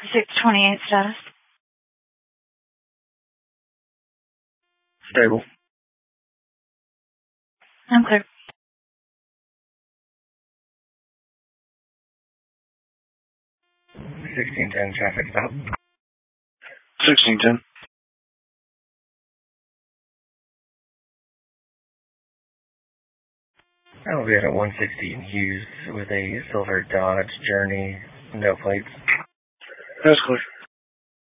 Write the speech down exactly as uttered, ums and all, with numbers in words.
six twenty-eight status. Stable. I'm clear. sixteen ten traffic stop. sixteen ten. I will be at one sixty in Hughes with a silver Dodge Journey, no plates. That's clear.